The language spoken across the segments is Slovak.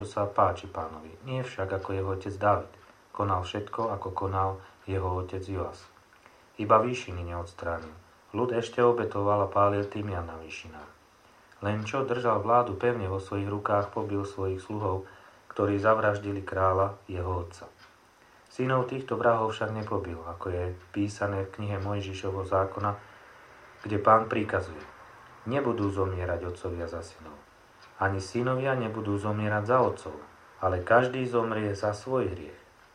sa páči pánovi, nie však ako jeho otec Dávid. Konal všetko, ako konal jeho otec Joas. Iba výšiny neodstránil. Ľud ešte obetoval a pálil tymian na výšinách. Len čo držal vládu pevne vo svojich rukách, pobil svojich sluhov, ktorí zavraždili kráľa, jeho otca. Synov týchto vrahov však nepobil, ako je písané v knihe Mojžišovho zákona, kde Pán prikazuje: nebudú zomierať otcovia za synov. Ani synovia nebudú zomierať za otcov, ale každý zomrie za svoj hriech.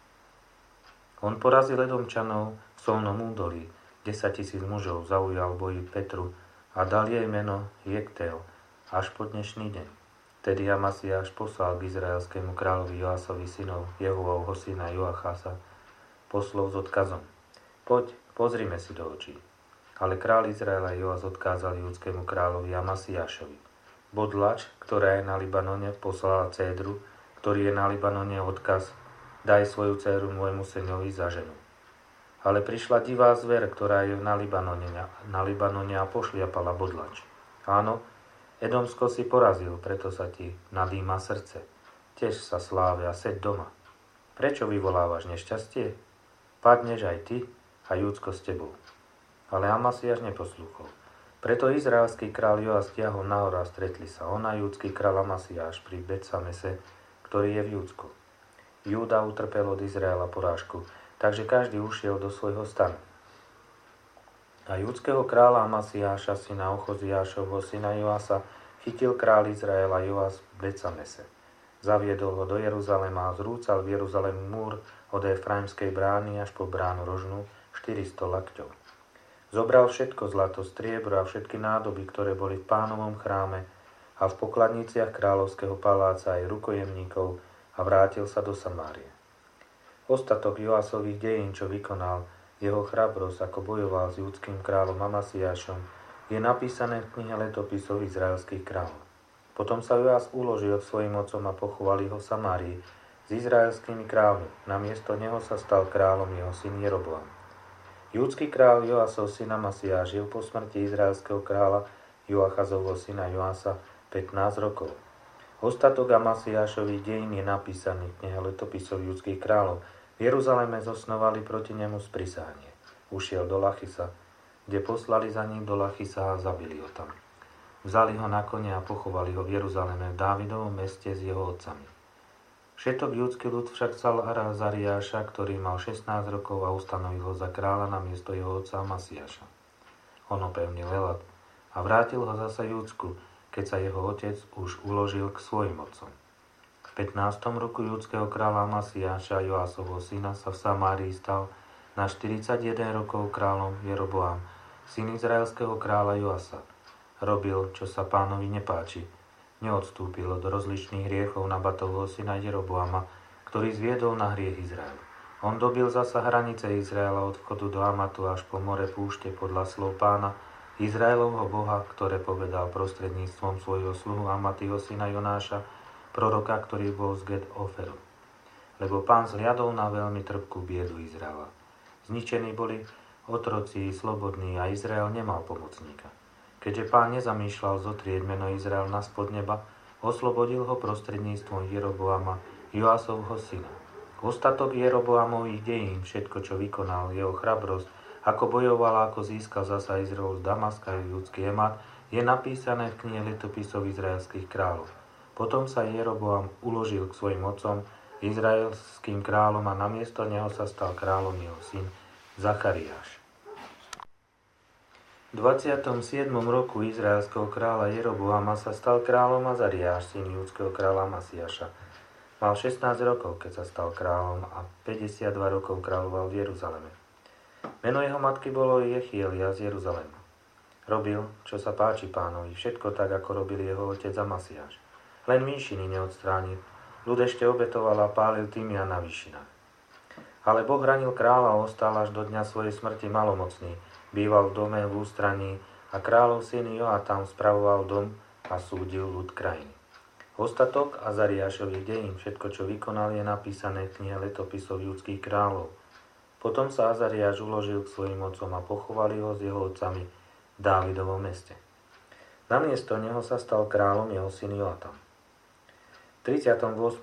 On porazil Edomčanov v Solnom údolí, 10 000 mužov zaujal v boji Petru a dal jej meno Jektel až po dnešný deň. Tedy Amasiáš poslal k izraelskému kráľovi Joasovi synov Jehuovho syna Joachasa poslov s odkazom: poď, pozrime si do očí. Ale kráľ Izraela Joas odkázal júdskému kráľovi Amasiášovi: bodlač, ktorá je na Libanone, poslala cédru, ktorý je na Libanone, odkaz: daj svoju dcéru môjmu synovi za ženu. Ale prišla divá zver, ktorá je na Libanone a pošliapala bodlač. Áno, Edomsko si porazil, preto sa ti nadýma srdce. Tež sa sláve a seď doma. Prečo vyvolávaš nešťastie? Padneš aj ty a Júdsko s tebou. Ale Amasiáš neposlúchol. Preto izraelský kráľ Joas stiahol nahor a stretli sa on a júdsky kráľ Amasiáš pri Betsamese, ktorý je v Júdsku. Júda utrpel od Izraela porážku, takže každý ušiel do svojho stanu. A júdskeho kráľa Amasiáša, syna Ochoziášovho, syna Joasa, chytil kráľ Izraela Joas v Betsamese. Zaviedol ho do Jeruzalema a zrúcal v Jeruzalemu múr od Efraimskej brány až po bránu rožnú 400 lakťov. Zobral všetko zlato, striebro a všetky nádoby, ktoré boli v Pánovom chráme a v pokladniciach kráľovského paláca aj rukojemníkov, a vrátil sa do Samárie. Ostatok Joasových dejín, čo vykonal, jeho chrabrosť, ako bojoval s judským kráľom Amasiášom, je napísané v knihe letopisov izraelských kráľov. Potom sa Joas uložil k svojim otcom a pochovali ho v Samárii s izraelskými kráľmi. Namiesto neho sa stal kráľom jeho syn Jeroboam. Júdsky kráľ Joasov syn Amasiáš žil po smrti izraelského kráľa Joachazovho syna Joasa 15 rokov. Ostatok Amasiášových dejín je napísaný v knihe letopisov judských kráľov. V Jeruzaleme zosnovali proti nemu sprisahanie. Ušiel do Lachisa, kde poslali za ním do Lachisa a zabili ho tam. Vzali ho na kone a pochovali ho v Jeruzaleme v Dávidovom meste s jeho otcami. Všetok judský ľud však chcel Azariáša, ktorý mal 16 rokov, a ustanovil ho za kráľa namiesto jeho otca Amasiáša. On opevnil Elat a vrátil ho zasa Júdsku, keď sa jeho otec už uložil k svojim otcom. V 15. roku judského kráľa Amasiáša, Joasovho syna, sa v Samárii stal na 41 rokov kráľom Jeroboam, syn izraelského kráľa Joasa. Robil, čo sa Pánovi nepáči. Neodstúpil od rozličných hriechov Nabatovho syna Jeroboama, ktorý zviedol na hriech Izrael. On dobil zasa hranice Izraela od vchodu do Amatu až po more púšte podľa slov Pána, Izraelovho Boha, ktoré povedal prostredníctvom svojho sluhu Amatyho syna Jonáša, proroka, ktorý bol z Get Oferu. Lebo Pán zliadol na veľmi trpkú biedu Izraela. Zničení boli otroci slobodní a Izrael nemal pomocníka. Keďže Pán nezamýšľal zotrieť meno Izrael na spod neba, oslobodil ho prostredníctvom Jeroboama, Joasovho syna. Ostatok Jeroboamových dejín, všetko, čo vykonal, jeho chrabrosť, ako bojoval, ako získal zasa Izrael z Damaska a judský Emat, je napísané v knihe letopisov izraelských kráľov. Potom sa Jeroboam uložil k svojim otcom, izraelským kráľom, a namiesto neho sa stal kráľom jeho syn Zachariáš. V 27. roku izraelského kráľa Jeroboama sa stal kráľom Azariáš, syn judského kráľa Amasiáša. Mal 16 rokov, keď sa stal kráľom, a 52 rokov kráľoval v Jeruzaleme. Meno jeho matky bolo Jechielia z Jeruzalema. Robil, čo sa páči Pánovi, všetko tak, ako robil jeho otec Amasiáš. Len výšiny neodstránil, ľud ešte obetoval a pálil tymian na výšinách. Ale Boh ranil kráľa a ostal až do dňa svojej smrti malomocný. Býval v dome v ústraní a kráľov syn Joatam spravoval dom a súdil ľud krajiny. Ostatok Azariášových dejín, všetko, čo vykonal, je napísané v knihe letopisov judských kráľov. Potom sa Azariáš uložil k svojim otcom a pochovali ho s jeho otcami v Dávidovom meste. Namiesto neho sa stal kráľom jeho syn Joatam. V 38.